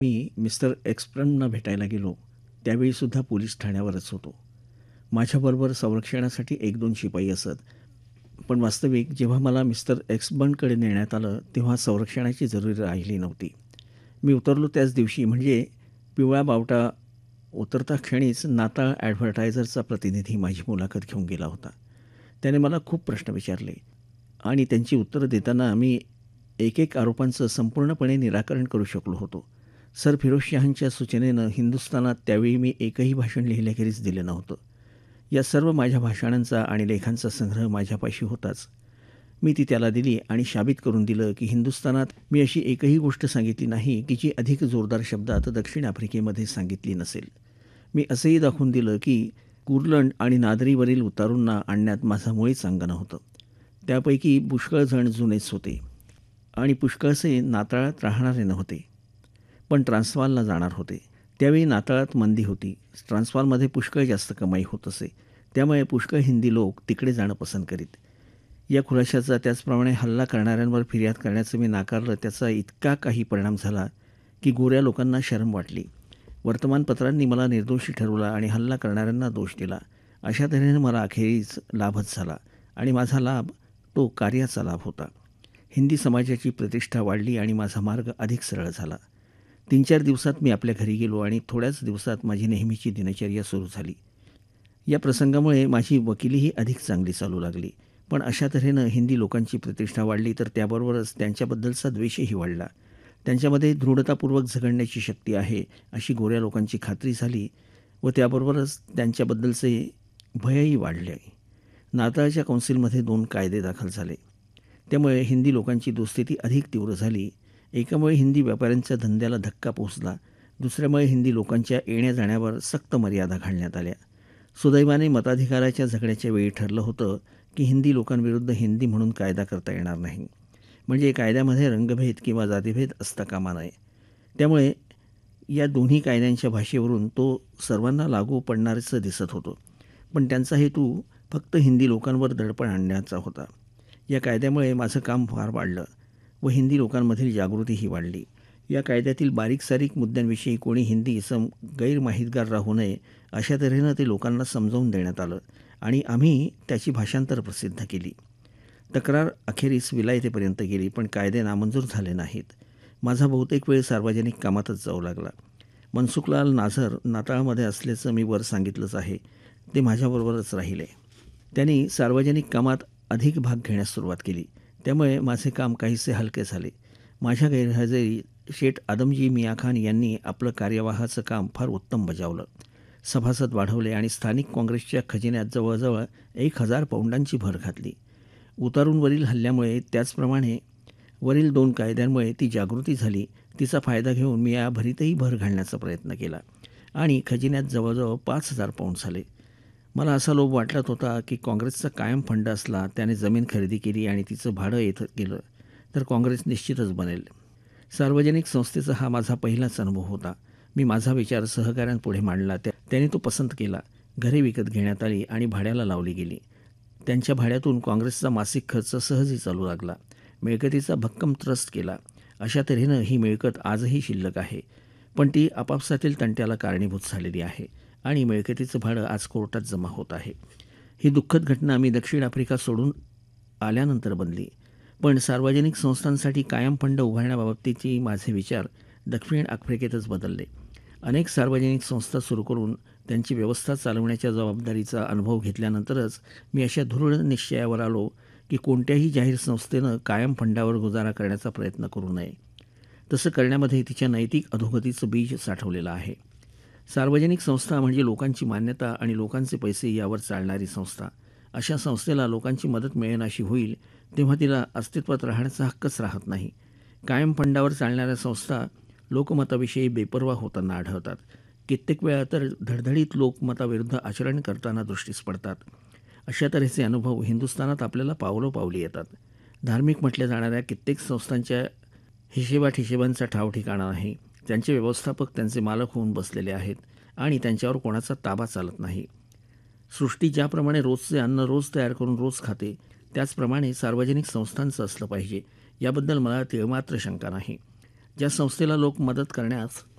मी mister एक्सप्रमना भेटायला गेलो, त्यावेळीसुद्धा police ठाण्यावरच होतो. माझ्याबरोबर संरक्षणासाठी 1-2 शिपाई असत. पण वास्तविक जेव्हा मला मिस्टर एक्सबर्नकडे नेण्यात आलं, तेव्हा संरक्षणाची जरुरी राहिली नव्हती. मी उतरलो त्याच दिवशी म्हणजे पिवळा बावटा उतरता क्षणीच नाताळ ॲडव्हर्टायझरचा प्रतिनिधी माझी मुलाखत घेऊन गेला होता. त्याने मला खूप प्रश्न विचारले आणि त्यांची उत्तरं देताना मी एक आरोपांचं संपूर्णपणे निराकरण करू शकलो होतो. सर फिरोजशहांच्या सूचनेनं हिंदुस्थानात त्यावेळी मी एकही भाषण लिहिल्याखेरीज दिलं नव्हतं. या सर्व माझ्या भाषणांचा आणि लेखांचा संग्रह माझ्यापाशी होताच. मी ती त्याला दिली आणि शाबित करून दिलं की हिंदुस्थानात मी अशी एकही गोष्ट सांगितली नाही की जी अधिक जोरदार शब्दात दक्षिण आफ्रिकेमध्ये सांगितली नसेल. मी असंही दाखवून दिलं की कुर्लंड आणि नादरीवरील उतारूंना आणण्यात माझं मुळीच अंग नव्हतं. त्यापैकी पुष्कळ जण जुनेच होते आणि पुष्कळसे नाताळात राहणारे नव्हते, पण ट्रान्सवालला जाणार होते. त्यावेळी नाताळात मंदी होती. ट्रान्सवालमध्ये पुष्कळ जास्त कमाई होत असे. त्यामुळे पुष्कळ हिंदी लोक तिकडे जाणं पसंत करीत. या खुलाशाचा त्याचप्रमाणे हल्ला करणाऱ्यांवर फिर्याद करण्याचं मी नाकारलं. त्याचा इतका काही परिणाम झाला की गोऱ्या लोकांना शरम वाटली. वर्तमानपत्रांनी मला निर्दोषी ठरवलं आणि हल्ला करणाऱ्यांना दोष दिला. अशा तऱ्हेने मला अखेरीस लाभच झाला आणि माझा लाभ तो कार्याचा लाभ होता. हिंदी समाजाची प्रतिष्ठा वाढली आणि माझा मार्ग अधिक सरळ झाला. 3-4 दिवसात मी आपल्या घरी गेलो आणि थोड्याच दिवसात माझी नेहमीची दिनचर्या सुरू झाली. या प्रसंगामुळे माझी वकिलीही अधिक चांगली चालू लागली. पण अशा तऱ्हेनं हिंदी लोकांची प्रतिष्ठा वाढली तर त्याबरोबरच त्यांच्याबद्दलचा द्वेषही वाढला. त्यांच्यामध्ये दृढतापूर्वक झगडण्याची शक्ती आहे अशी गोऱ्या लोकांची खात्री झाली व त्याबरोबरच त्यांच्याबद्दलचे भयही वाढले. नाताळच्या कौन्सिलमध्ये 2 कायदे दाखल झाले. त्यामुळे हिंदी लोकांची दुस्थिती अधिक तीव्र झाली. एकामुळे हिंदी व्यापाऱ्यांच्या धंद्याला धक्का पोचला, दुसऱ्यामुळे हिंदी लोकांच्या येण्या-जाण्यावर सक्त मर्यादा घालण्यात आल्या. सुदैवाने मताधिकाराच्या झगड्याच्या वेळी ठरलं होतं की हिंदी लोकांविरुद्ध हिंदी म्हणून कायदा करता येणार नाही. म्हणजे कायद्यामध्ये रंगभेद किंवा जातीभेद असता कामा नये. त्यामुळे या दोन्ही कायद्यांच्या भाषेवरून तो सर्वांना लागू पडणारच दिसत होतं. पण त्यांचा हेतू फक्त हिंदी लोकांवर दडपण आणण्याचा होता. या कायद्यामुळे माझं काम फार वाढलं व हिंदी लोकांमधील जागृतीही वाढली. या कायद्यातील बारीक-सारीक मुद्द्यांविषयी कोणी हिंदी इसम गैरमाहितगार राहू नये अशा तऱ्हेनं ते लोकांना समजावून देण्यात आलं आणि आम्ही त्याची भाषांतर प्रसिद्ध केली. तक्रार अखेरीस विलायतेपर्यंत गेली, पण कायदे नामंजूर झाले नाहीत. माझा बहुतेक वेळ सार्वजनिक कामातच जाऊ लागला. मनसुखलाल नाझर नाताळमध्ये असल्याचं मी वर सांगितलंच आहे. ते माझ्याबरोबरच राहिले. त्यांनी सार्वजनिक कामात अधिक भाग घेण्यास सुरुवात केली. त्यामुळे माझे काम काहीसे हलके झाले. माझ्या गैरहजेरी शेठ आदमजी मियाखान यांनी आपलं कार्यवाहाचं काम फार उत्तम बजावलं. सभासद वाढवले आणि स्थानिक काँग्रेसच्या खजिन्यात जवळजवळ 1,000 पाऊंडांची भर घातली. उतारूंवरील हल्ल्यामुळे त्याचप्रमाणे वरील 2 कायद्यांमुळे ती जागृती झाली. तिचा फायदा घेऊन मी या भरीतही भर घालण्याचा प्रयत्न केला आणि खजिन्यात जवळजवळ 5,000 पाऊंड झाले. मला असा लोभ वाटत होता की काँग्रेसचा कायम फंड असला, त्याने जमीन खरेदी केली आणि तिचं भाडं येत गेलं तर काँग्रेस निश्चितच बनेल. सार्वजनिक संस्थेचा हा माझा पहिलाच अनुभव होता. मी माझा विचार सहकाऱ्यांपुढे मांडला. त्याने तो पसंत केला. घरे विकत घेण्यात आली आणि भाड्याला लावली गेली. त्यांच्या भाड्यातून काँग्रेसचा मासिक खर्च सहजही चालू लागला. मिळकतीचा भक्कम ट्रस्ट केला. अशा तऱ्हेनं ही मिळकत आजही शिल्लक आहे, पण ती आपापसातील तंट्याला कारणीभूत झालेली आहे आणि मिळकतीचं भाडं आज कोर्टात जमा होत आहे. ही दुःखद घटना मी दक्षिण आफ्रिका सोडून आल्यानंतर बनली. पण सार्वजनिक संस्थांसाठी कायम फंड उभारण्याबाबतीचे माझे विचार दक्षिण आफ्रिकेतच बदलले. अनेक सार्वजनिक संस्था सुरू करून त्यांची व्यवस्था चालवण्याच्या जबाबदारीचा अनुभव घेतल्यानंतरच मी अशा दृढ निश्चयावर आलो की कोणत्याही जाहीर संस्थेनं कायम फंडावर गुजारा करण्याचा प्रयत्न करू नये. तसं करण्यामध्ये तिच्या नैतिक अधोगतीचं बीज साठवलेलं आहे. सार्वजनिक संस्था म्हणजे लोकांची मान्यता आणि लोकांचे पैसे यावर चालणारी संस्था. अशा संस्थेला लोकांची मदत मिळेनाशी होईल तेव्हा तिला अस्तित्वात राहण्याचा हक्कच राहत नाही. कायम फंडावर चालणाऱ्या संस्था लोकमताविषयी बेपर्वा होताना आढळतात. कित्येक वेळा तर धडधडीत लोकमताविरुद्ध आचरण करताना दृष्टीस पडतात. अशा तऱ्हेचे अनुभव हिंदुस्थानात आपल्याला पावलोपावली येतात. धार्मिक म्हटल्या जाणाऱ्या कित्येक संस्थांच्या हिशेबाठिशेबांचा ठावठिकाणा नाही. त्यांचे व्यवस्थापक त्यांचे मालक होऊन बसलेले आहेत आणि त्यांच्यावर कोणाचा ताबा चालत नाही. सृष्टी ज्याप्रमाणे रोजचे अन्न रोज तयार करून रोज खाते, त्याचप्रमाणे सार्वजनिक संस्थांचं असलं पाहिजे याबद्दल मला तिळमात्र शंका नाही. ज्या संस्थेला लोक मदत करण्यास